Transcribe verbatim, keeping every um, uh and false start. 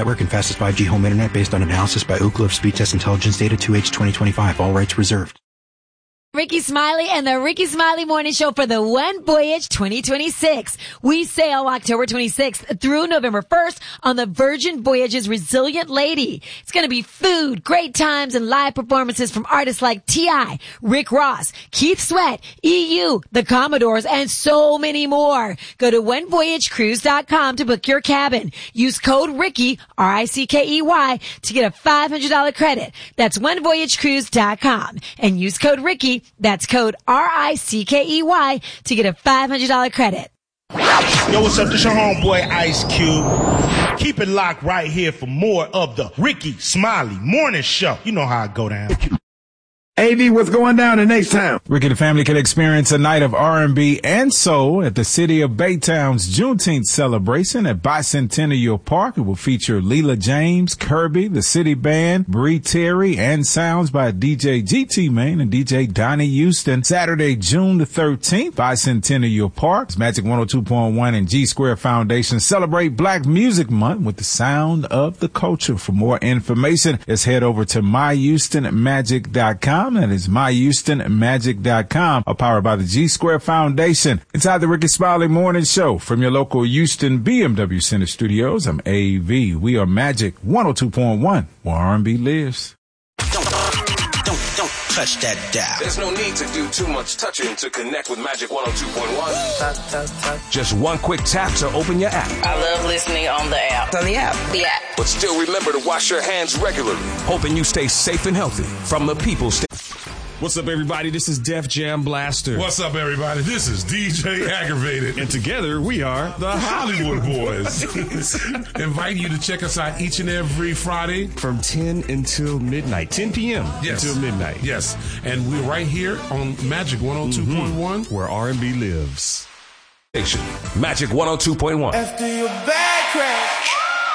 network and fastest five G home internet based on analysis by Ookla of speed test intelligence data two H twenty twenty-five. All rights reserved. Ricky Smiley and the Ricky Smiley Morning Show for the One Voyage twenty twenty-six. We sail October twenty-sixth through November first on the Virgin Voyages Resilient Lady. It's going to be food, great times, and live performances from artists like T I, Rick Ross, Keith Sweat, E U, the Commodores, and so many more. Go to one voyage cruise dot com to book your cabin. Use code Ricky, R I C K E Y, to get a five hundred dollars credit. That's one voyage cruise dot com. And use code Ricky, that's code R I C K E Y, to get a five hundred dollars credit. Yo, what's up? This your homeboy Ice Cube. Keep it locked right here for more of the Ricky Smiley Morning Show. You know how I go down. A V, what's going down in H-Town? Ricky the family can experience a night of R and B and soul at the City of Baytown's Juneteenth celebration at Bicentennial Park. It will feature Leela James, Kirby, the City Band, Bree Terry, and sounds by D J G T Main and D J Donnie Houston. Saturday, June the thirteenth, Bicentennial Park. Magic one oh two point one and G Square Foundation celebrate Black Music Month with the sound of the culture. For more information, let's head over to my houston magic dot com. That is my houston magic dot com, powered by the G Square Foundation. Inside the Ricky Smiley Morning Show from your local Houston B M W Center Studios, I'm A V. We are Magic one oh two point one, where R and B lives. Don't, don't, don't touch that dial. There's no need to do too much touching to connect with Magic one oh two point one. Just one quick tap to open your app. I love listening on the app. On the app. The app. But still remember to wash your hands regularly, hoping you stay safe and healthy from the people station. What's up, everybody? This is Def Jam Blaster. What's up, everybody? This is D J Aggravated. And together, we are the Hollywood Boys. Inviting you to check us out each and every Friday. From ten until midnight. ten p.m. Yes. Until midnight. Yes. And we're right here on Magic one oh two point one. Mm-hmm. Where R and B lives. Magic one oh two point one. After your back crack.